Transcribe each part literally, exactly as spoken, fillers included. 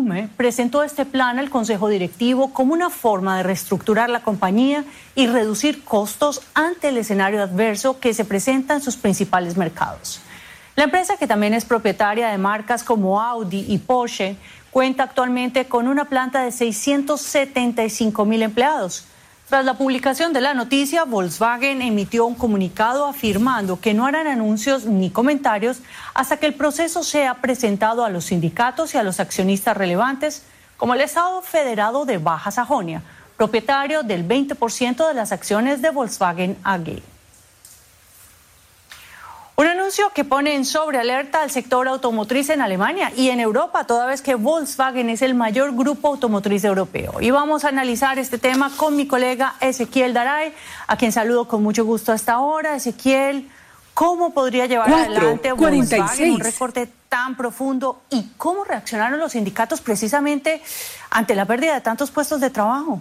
Blume presentó este plan al Consejo Directivo como una forma de reestructurar la compañía y reducir costos ante el escenario adverso que se presenta en sus principales mercados. La empresa, que también es propietaria de marcas como Audi y Porsche, cuenta actualmente con una planta de seiscientos setenta y cinco mil empleados. Tras la publicación de la noticia, Volkswagen emitió un comunicado afirmando que no harán anuncios ni comentarios hasta que el proceso sea presentado a los sindicatos y a los accionistas relevantes, como el Estado Federado de Baja Sajonia, propietario del veinte por ciento de las acciones de Volkswagen A G. Un anuncio que pone en sobrealerta al sector automotriz en Alemania y en Europa, toda vez que Volkswagen es el mayor grupo automotriz europeo. Y vamos a analizar este tema con mi colega Ezequiel Daray, a quien saludo con mucho gusto hasta ahora. Ezequiel, ¿cómo podría llevar Cuatro, adelante Volkswagen cuarenta y seis. un recorte tan profundo? ¿Y cómo reaccionaron los sindicatos precisamente ante la pérdida de tantos puestos de trabajo?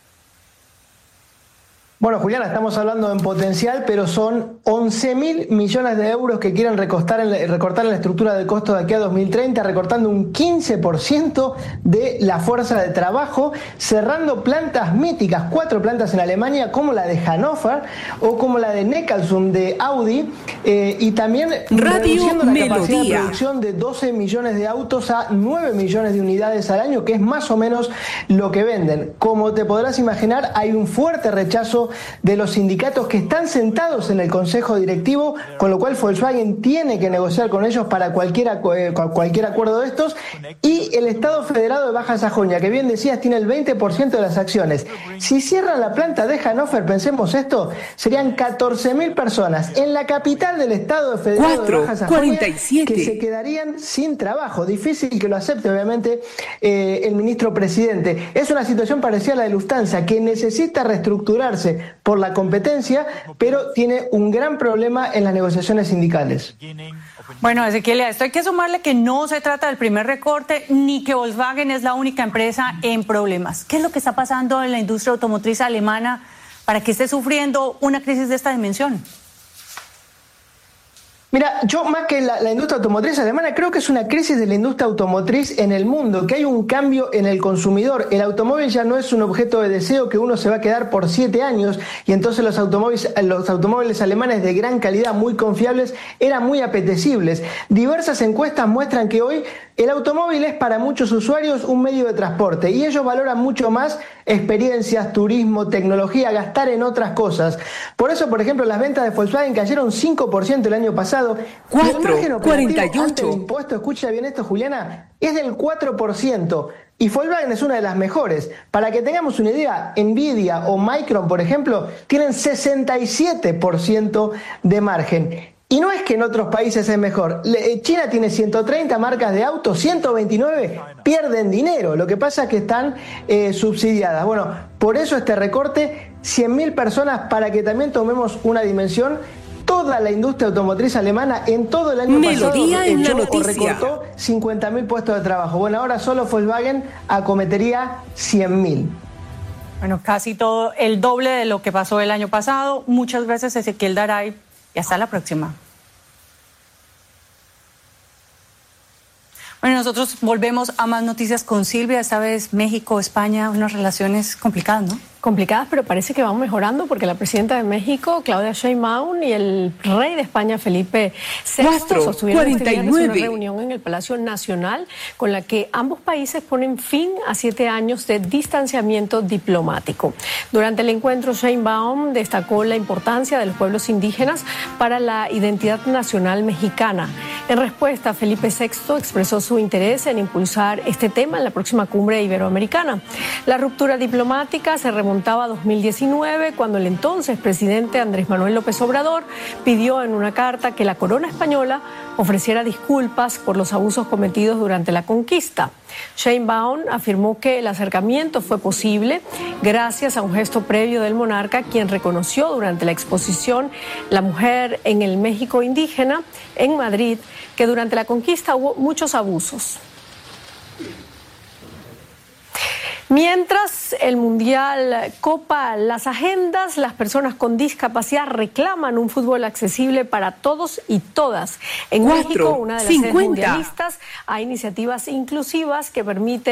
Bueno, Juliana, estamos hablando en potencial, pero son once mil millones de euros que quieren recortar en, la, recortar en la estructura de costo de aquí a dos mil treinta, recortando un quince por ciento de la fuerza de trabajo, cerrando plantas míticas, cuatro plantas en Alemania, como la de Hannover o como la de Neckarsulm de Audi, eh, y también Radio reduciendo la Melodía. capacidad de producción de doce millones de autos a nueve millones de unidades al año, que es más o menos lo que venden. Como te podrás imaginar, hay un fuerte rechazo de los sindicatos que están sentados en el consejo directivo, con lo cual Volkswagen tiene que negociar con ellos para cualquier, cualquier acuerdo de estos, y el Estado Federado de Baja Sajonia, que bien decías tiene el veinte por ciento de las acciones. Si cierran la planta de Hannover, pensemos esto, serían catorce mil personas en la capital del Estado Federado de Baja Sajonia cuarenta y siete. que se quedarían sin trabajo. Difícil que lo acepte, obviamente, eh, el ministro presidente. Es una situación parecida a la de Lufthansa, que necesita reestructurarse por la competencia, pero tiene un gran problema en las negociaciones sindicales. Bueno, Ezequiel, a esto hay que sumarle que no se trata del primer recorte, ni que Volkswagen es la única empresa en problemas. ¿Qué es lo que está pasando en la industria automotriz alemana para que esté sufriendo una crisis de esta dimensión? Mira, yo más que la, la industria automotriz alemana, creo que es una crisis de la industria automotriz en el mundo, que hay un cambio en el consumidor. El automóvil ya no es un objeto de deseo que uno se va a quedar por siete años, y entonces los automóviles, los automóviles alemanes de gran calidad, muy confiables, eran muy apetecibles. Diversas encuestas muestran que hoy el automóvil es para muchos usuarios un medio de transporte, y ellos valoran mucho más experiencias, turismo, tecnología, gastar en otras cosas. Por eso, por ejemplo, las ventas de Volkswagen cayeron cinco por ciento el año pasado. cuatro, cuarenta y ocho. El impuesto, escucha bien esto, Juliana, es del cuatro por ciento. Y Volkswagen es una de las mejores. Para que tengamos una idea, Nvidia o Micron, por ejemplo, tienen sesenta y siete por ciento de margen. Y no es que en otros países es mejor. China tiene ciento treinta marcas de autos, ciento veintinueve pierden dinero. Lo que pasa es que están eh, subsidiadas. Bueno, por eso este recorte, cien mil personas, para que también tomemos una dimensión. Toda la industria automotriz alemana en todo el año Melodía pasado en la echó o noticia. recortó cincuenta mil puestos de trabajo. Bueno, ahora solo Volkswagen acometería cien mil. Bueno, casi todo, el doble de lo que pasó el año pasado. Muchas gracias, Ezequiel Daray, y hasta la próxima. Bueno, nosotros volvemos a más noticias con Silvia, esta vez México, España, unas relaciones complicadas, ¿no? Complicadas, pero parece que van mejorando porque la presidenta de México, Claudia Sheinbaum, y el rey de España, Felipe sexto, sostuvieron este viernes una reunión en el Palacio Nacional con la que ambos países ponen fin a siete años de distanciamiento diplomático. Durante el encuentro, Sheinbaum destacó la importancia de los pueblos indígenas para la identidad nacional mexicana. En respuesta, Felipe sexto expresó su interés en impulsar este tema en la próxima cumbre iberoamericana. La ruptura diplomática se remontaba a dos mil diecinueve, cuando el entonces presidente Andrés Manuel López Obrador pidió en una carta que la corona española ofreciera disculpas por los abusos cometidos durante la conquista. Sheinbaum afirmó que el acercamiento fue posible gracias a un gesto previo del monarca, quien reconoció durante la exposición La mujer en el México indígena en Madrid que durante la conquista hubo muchos abusos. Mientras el Mundial copa las agendas, las personas con discapacidad reclaman un fútbol accesible para todos y todas. En México, una de las sedes mundialistas, hay iniciativas inclusivas que permiten